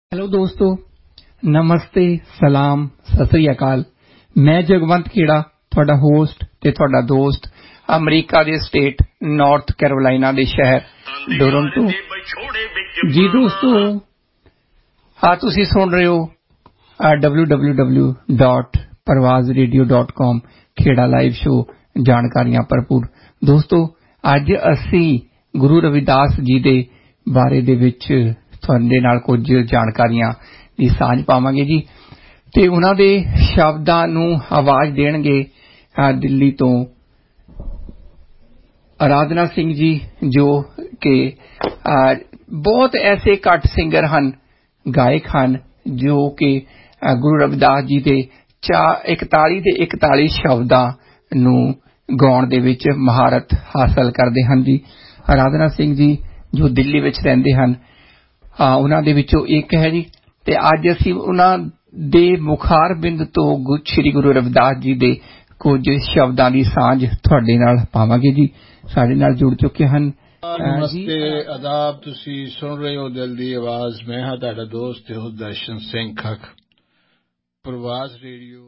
Hello दोस्तों, नमस्ते, सलाम, सत श्री अकाल। मैं जगवंत खेड़ा, ਤੁਹਾਡਾ ਹੋਸਟ ਤੇ ਤੁਹਾਡਾ ਦੋਸਤ ਅਮਰੀਕਾ ਦੇ ਸਟੇਟ ਨਾਰਥ ਕੈਰੋਲਾਈਨਾ ਦੇ ਸ਼ਹਿਰ ਟੋਰਾਂਟੋ। ਜੀ ਦੋਸਤੋ, ਤੁਸੀਂ ਸੁਣ ਰਹੇ ਹੋ www.parvazradio.com ਖੇੜਾ ਲਾਈਵ ਸ਼ੋ ਜਾਣਕਾਰੀਆਂ ਭਰਪੂਰ। ਦੋਸਤੋ, ਅੱਜ ਅਸੀਂ ਗੁਰੂ ਰਵਿਦਾਸ ਜੀ ਦੇ ਬਾਰੇ ਦੇ ਵਿੱਚ ਤੁਹਾਡੇ ਨਾਲ ਕੁਝ ਜਾਣਕਾਰੀਆਂ ਦੀ ਸਾਂਝ ਪਾਵਾਂਗੇ ਜੀ, ਤੇ ਉਹਨਾਂ ਦੇ ਸ਼ਬਦਾਂ ਨੂੰ ਆਵਾਜ਼ ਦੇਣਗੇ ਦਿੱਲੀ ਤੋਂ ਆਰਾਧਨਾ ਸਿੰਘ ਜੀ, ਜੋ ਕਿ ਬਹੁਤ ਐਸੇ ਘੱਟ ਸਿੰਗਰ ਹਨ, ਗਾਇਕ ਹਨ, ਜੋ ਕਿ ਗੁਰੂ ਰਵਿਦਾਸ ਜੀ ਦੇ 41 ਦੇ 41 ਸ਼ਬਦਾਂ ਨੂੰ ਗਾਉਣ ਦੇ ਵਿੱਚ ਮਹਾਰਤ ਹਾਸਲ ਕਰਦੇ ਹਨ ਜੀ। ਆਰਾਧਨਾ ਸਿੰਘ ਜੀ ਜੋ ਦਿੱਲੀ ਵਿੱਚ ਰਹਿੰਦੇ ਹਨ, ਉਹਨਾਂ ਦੇ ਵਿੱਚੋਂ ਇੱਕ ਹੈ ਜੀ। ਤੇ ਅੱਜ ਅਸੀਂ ਉਹਨਾਂ ਦੇ ਮੁਖਾਰ ਬਿੰਦ ਤੋਂ ਸ੍ਰੀ ਗੁਰੂ ਰਵਿਦਾਸ ਜੀ ਦੇ ਕੁਝ ਸ਼ਬਦਾਂ ਦੀ ਸਾਂਝ ਤੁਹਾਡੇ ਨਾਲ ਪਾਵਾਂਗੇ ਜੀ। ਸਾਡੇ ਨਾਲ ਜੁੜ ਚੁੱਕੇ ਹਨ। ਨਮਸਤੇ, ਆਦਾਬ। ਤੁਸੀਂ ਸੁਣ ਰਹੇ ਹੋ ਦਿਲ ਦੀ ਆਵਾਜ਼। ਮੈਂ ਹਾਂ ਤੁਹਾਡਾ ਦੋਸਤ ਦਰਸ਼ਨ ਸਿੰਘ ਖੱਖ, ਪ੍ਰਵਾਸ ਰੇਡੀਓ।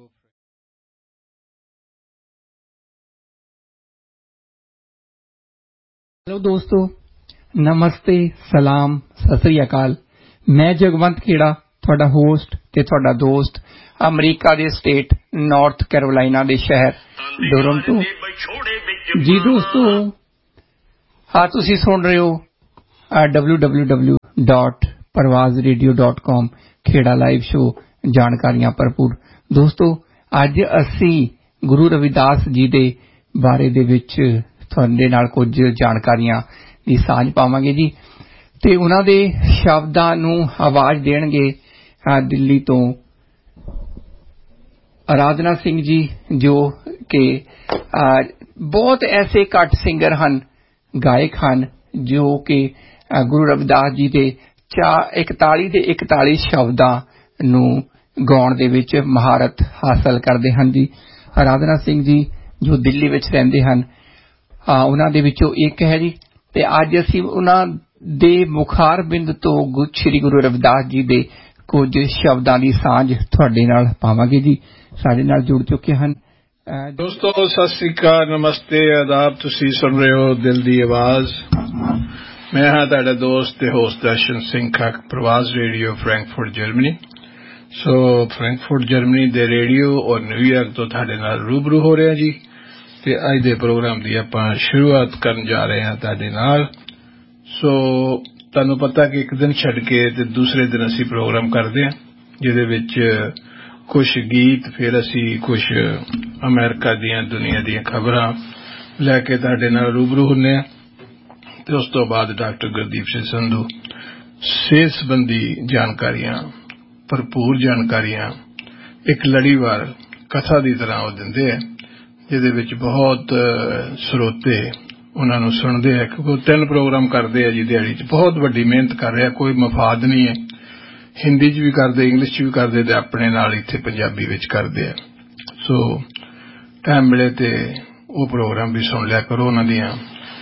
हेलो दोस्तों, नमस्ते, सलाम, सत श्री अकाल। मैं जगवंत खेड़ा, ਤੁਹਾਡਾ ਹੋਸਟ ਤੇ ਤੁਹਾਡਾ ਦੋਸਤ ਅਮਰੀਕਾ ਦੇ ਸਟੇਟ ਨਾਰਥ ਕੈਰੋਲਾਈਨਾ ਦੇ ਸ਼ਹਿਰ ਟੋਰਾਂਟੋ। ਜੀ ਦੋਸਤੋ, ਤੁਸੀਂ ਸੁਣ ਰਹੇ ਹੋ www.parvazradio.com ਖੇੜਾ ਲਾਈਵ ਸ਼ੋ ਜਾਣਕਾਰੀਆਂ ਭਰਪੂਰ। ਦੋਸਤੋ, ਅੱਜ ਅਸੀਂ ਗੁਰੂ ਰਵਿਦਾਸ ਜੀ ਦੇ ਬਾਰੇ ਦੇ ਵਿੱਚ ਤੁਹਾਡੇ ਨਾਲ ਕੁਝ ਜਾਣਕਾਰੀਆਂ ਦੀ ਸਾਂਝ ਪਾਵਾਂਗੇ ਜੀ, ਤੇ ਉਹਨਾਂ ਦੇ ਸ਼ਬਦਾਂ ਨੂੰ ਆਵਾਜ਼ ਦੇਣਗੇ ਦਿੱਲੀ ਤੋਂ ਆਰਾਧਨਾ ਸਿੰਘ ਜੀ, ਜੋ ਕਿ ਬਹੁਤ ਐਸੇ ਘੱਟ ਸਿੰਗਰ ਹਨ, ਗਾਇਕ ਹਨ, ਜੋ ਕਿ ਗੁਰੂ ਰਵਿਦਾਸ ਜੀ ਦੇ 41 ਦੇ 41 ਸ਼ਬਦਾਂ ਨੂੰ ਗਾਉਣ ਦੇ ਵਿੱਚ ਮਹਾਰਤ ਹਾਸਲ ਕਰਦੇ ਹਨ ਜੀ। ਆਰਾਧਨਾ ਸਿੰਘ ਜੀ ਜੋ ਦਿੱਲੀ ਵਿੱਚ ਰਹਿੰਦੇ ਹਨ, ਉਹਨਾਂ ਦੇ ਵਿੱਚੋਂ ਇੱਕ ਹੈ ਜੀ। ਤੇ ਅੱਜ ਅਸੀਂ ਉਹਨਾਂ ਦੇ ਮੁਖਾਰ ਬਿੰਦ ਤੋਂ ਸ੍ਰੀ ਗੁਰੂ ਰਵਿਦਾਸ ਜੀ ਦੇ ਕੁਝ ਸ਼ਬਦਾਂ ਦੀ ਸਾਂਝ ਤੁਹਾਡੇ ਨਾਲ ਪਾਵਾਂਗੇ ਜੀ। ਸਾਡੇ ਨਾਲ ਜੁੜ ਚੁੱਕੇ ਹਨ। ਦੋਸਤੋ, ਸਤਿ ਸ੍ਰੀ ਅਕਾਲ, ਨਮਸਤੇ, ਆਦਾਬ। ਤੁਸੀਂ ਸੁਣ ਰਹੇ ਹੋ ਦਿਲ ਦੀ ਆਵਾਜ਼। ਮੈਂ ਹਾਂ ਤੁਹਾਡਾ ਦੋਸਤ ਤੇ ਹੋਸਟ ਦਰਸ਼ਨ ਸਿੰਘ ਖੱਖ, ਪ੍ਰਵਾਸ ਰੇਡੀਓ, ਫਰੈਂਕਫਰਟ, ਜਰਮਨੀ। ਸੋ ਫਰੈਂਕਫਰਟ ਜਰਮਨੀ ਦੇ ਰੇਡੀਓ ਔਰ ਨਿਊਯਾਰਕ ਤੋਂ ਤੁਹਾਡੇ ਨਾਲ ਰੂਬਰੂ ਹੋ ਰਿਹਾ ਜੀ। ਤੇ ਅੱਜ ਦੇ ਪ੍ਰੋਗਰਾਮ ਦੀ ਆਪਾਂ ਸ਼ੁਰੂਆਤ ਕਰਨ ਜਾ ਰਹੇ ਹਾਂ ਤੁਹਾਡੇ ਨਾਲ। ਸੋ ਤੁਹਾਨੂੰ ਪਤਾ ਕਿ ਇੱਕ ਦਿਨ ਛੱਡ ਕੇ ਤੇ ਦੂਸਰੇ ਦਿਨ ਅਸੀਂ ਪ੍ਰੋਗਰਾਮ ਕਰਦੇ ਹਾਂ, ਜਿਹਦੇ ਵਿੱਚ ਕੁਝ ਗੀਤ, ਫਿਰ ਅਸੀਂ ਕੁਝ ਅਮਰੀਕਾ ਦੀਆਂ, ਦੁਨੀਆ ਦੀਆਂ ਖਬਰਾਂ ਲੈ ਕੇ ਤੁਹਾਡੇ ਨਾਲ ਰੂਬਰੂ ਹੁੰਦੇ ਹਾਂ। ਤੇ ਉਸ ਤੋਂ ਬਾਅਦ ਡਾਕਟਰ ਗੁਰਦੀਪ ਸਿੰਘ ਸੰਧੂ ਸਿਹਤ ਸੰਬੰਧੀ ਜਾਣਕਾਰੀਆਂ, ਭਰਪੂਰ ਜਾਣਕਾਰੀਆਂ ਇੱਕ ਲੜੀਵਾਰ ਕਥਾ ਦੀ ਤਰ੍ਹਾਂ ਉਹ ਦਿੰਦੇ ਹੈ, ਜਿਹਦੇ ਵਿੱਚ ਬਹੁਤ ਸਰੋਤੇ ਉਹਨਾਂ ਨੂੰ ਸੁਣਦੇ ਹੈ, ਕਿਉਂਕਿ ਉਹ 3 ਪ੍ਰੋਗਰਾਮ ਕਰਦੇ ਆ ਜੀ ਦਿਹਾੜੀ 'ਚ। ਬਹੁਤ ਵੱਡੀ ਮਿਹਨਤ ਕਰ ਰਿਹਾ, ਕੋਈ ਮਫਾਦ ਨਹੀਂ ਹੈ। ਹਿੰਦੀ 'ਚ ਵੀ ਕਰਦੇ, ਇੰਗਲਿਸ਼ 'ਚ ਵੀ ਕਰਦੇ, ਤੇ ਆਪਣੇ ਨਾਲ ਇੱਥੇ ਪੰਜਾਬੀ ਵਿੱਚ ਕਰਦੇ ਆ। ਸੋ ਟਾਈਮ ਮਿਲੇ ਤੇ ਉਹ ਪ੍ਰੋਗਰਾਮ ਵੀ ਸੁਣ ਲਿਆ ਕਰੋ। ਉਹਨਾਂ ਦੀਆਂ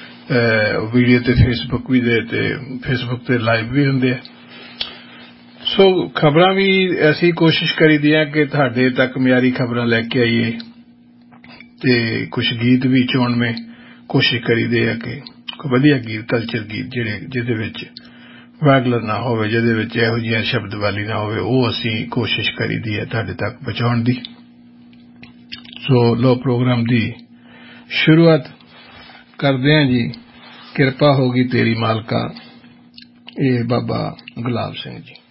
ਵੀਡੀਓ ਤੇ ਫੇਸਬੁੱਕ ਵੀ ਦੇ, ਤੇ ਫੇਸਬੁੱਕ ਤੇ ਲਾਈਵ ਵੀ ਹੁੰਦੇ ਆ। ਸੋ ਖਬਰਾਂ ਵੀ ਅਸੀਂ ਕੋਸ਼ਿਸ਼ ਕਰੀਦੀ ਆ ਕਿ ਤੁਹਾਡੇ ਤੱਕ ਮਿਆਰੀ ਖਬਰਾਂ ਲੈ ਕੇ ਆਈਏ, ਤੇ ਕੁਝ ਗੀਤ ਵੀ ਚੁਣਵੇਂ ਕੋਸ਼ਿਸ਼ ਕਰੀਦੇ ਆ ਕਿ ਕੋਈ ਵਧੀਆ ਗੀਤ, ਕਲਚਰ ਗੀਤ ਜਿਹਦੇ ਵਿੱਚ ਵੈਗਲਰ ਨਾ ਹੋਵੇ, ਜਿਹਦੇ ਵਿੱਚ ਇਹੋ ਜਿਹੀਆਂ ਸ਼ਬਦਵਾਲੀ ਨਾ ਹੋਵੇ, ਉਹ ਅਸੀਂ ਕੋਸ਼ਿਸ਼ ਕਰੀਦੀ ਹੈ ਤੁਹਾਡੇ ਤੱਕ ਪਹੁੰਚਾਉਣ ਦੀ। ਸੋ ਲੋ ਪ੍ਰੋਗਰਾਮ ਦੀ ਸ਼ੁਰੂਆਤ ਕਰਦੇ ਹਾਂ ਜੀ। ਕਿਰਪਾ ਹੋਗੀ ਤੇਰੀ ਮਾਲਕਾ, ਇਹ ਬਾਬਾ ਗੁਲਾਬ ਸਿੰਘ ਜੀ।